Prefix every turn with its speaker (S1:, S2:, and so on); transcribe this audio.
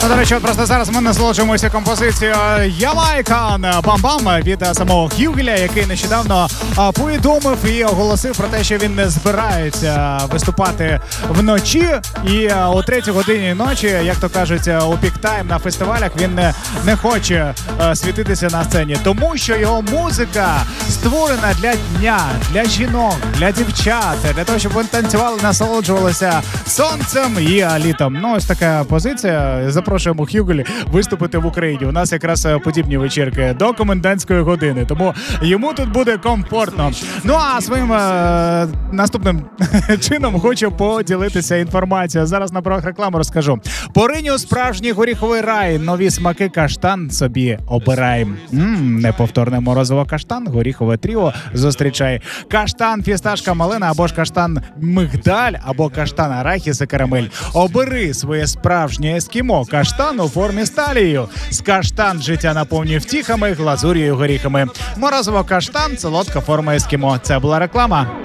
S1: Ну, до речі, от просто зараз ми насолоджуємося композицією «Ямайкан» «Бам-бам» від самого Х'югеля, який нещодавно повідомив і оголосив про те, що він не збирається виступати вночі. І о 3 годині ночі, як то кажуть, у пік-тайм на фестивалях він не хоче світитися на сцені, тому що його музика створена для дня, для жінок, для дівчат, для того, щоб вони танцювали, насолоджувалися сонцем і літом. Ну, ось така позиція. Запрошуємо Х'югель виступити в Україні. У нас якраз подібні вечірки до комендантської години, тому йому тут буде комфортно. Ну, а своїм наступним чином хочу поділитися інформацією. Зараз на правах реклами розкажу. Поринь у справжній горіховий рай. Нові смаки каштан собі обирай. Неповторне морозиво каштан, горіхове тріо зустрічай. Каштан, фісташка, малина або ж каштан мигдаль, або каштан арахіс і карамель. Обери своє справжнє ескімо. Каштан у формі з талією. З каштан життя наповнює втіхами, глазур'ю і горіхами. Морозиво каштан, солодка форма ескімо. Це була реклама.